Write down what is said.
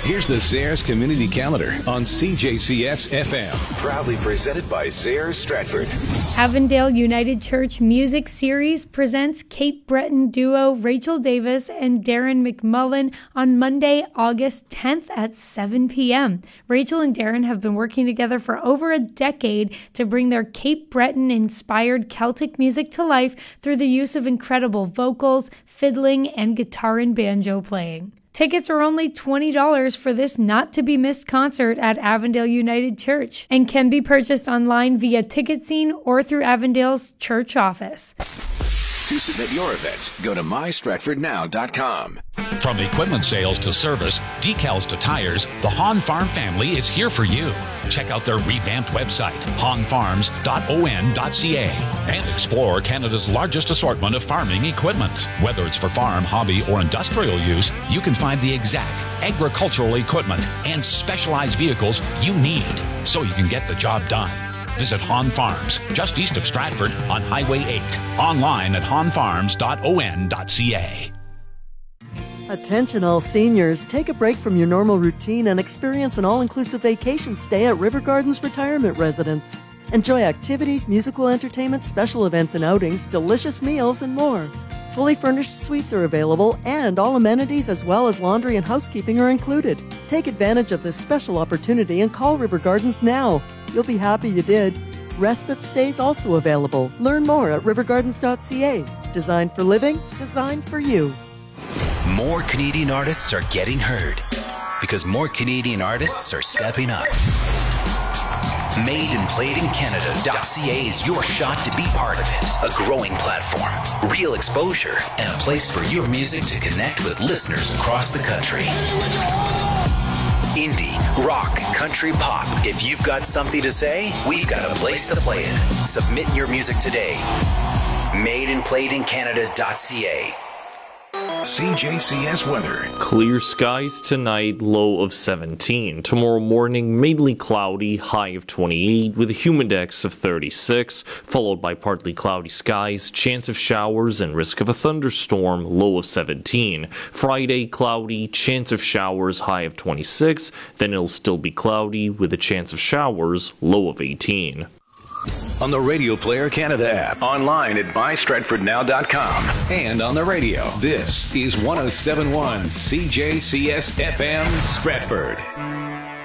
Here's the Sayers Community Calendar on CJCS FM. Proudly presented by Sayers Stratford. Avondale United Church Music Series presents Cape Breton duo Rachel Davis and Darren McMullen on Monday, August 10th at 7 p.m. Rachel and Darren have been working together for over a decade to bring their Cape Breton-inspired Celtic music to life through the use of incredible vocals, fiddling, and guitar and banjo playing. Tickets are only $20 for this not-to-be-missed concert at Avondale United Church and can be purchased online via TicketScene or through Avondale's church office. To submit your event, go to mystratfordnow.com. From equipment sales to service, decals to tires, the Hahn Farm family is here for you. Check out their revamped website, hahnfarms.on.ca, and explore Canada's largest assortment of farming equipment. Whether it's for farm, hobby, or industrial use, you can find the exact agricultural equipment and specialized vehicles you need so you can get the job done. Visit Hahn Farms, just east of Stratford on Highway 8. Online at hahnfarms.on.ca. Attention all seniors, take a break from your normal routine and experience an all-inclusive vacation stay at River Gardens Retirement Residence. Enjoy activities, musical entertainment, special events and outings, delicious meals, and more. Fully furnished suites are available, and all amenities as well as laundry and housekeeping are included. Take advantage of this special opportunity and call River Gardens now. You'll be happy you did. Respite stays also available. Learn more at rivergardens.ca. Designed for living, designed for you. More Canadian artists are getting heard because more Canadian artists are stepping up. MadeandPlayedInCanada.ca is your shot to be part of it. A growing platform, real exposure, and a place for your music to connect with listeners across the country. Indie, rock, country, pop. If you've got something to say, we've got a place to play it. Submit your music today. MadeandPlayedInCanada.ca. CJCS weather. Clear skies tonight, low of 17. Tomorrow morning, mainly cloudy, high of 28, with a humidex of 36, followed by partly cloudy skies, chance of showers and risk of a thunderstorm, low of 17. Friday, cloudy, chance of showers, high of 26, then it'll still be cloudy, with a chance of showers, low of 18. On the Radio Player Canada app, online at mystratfordnow.com, and on the radio. This is 107.1 CJCS FM Stratford.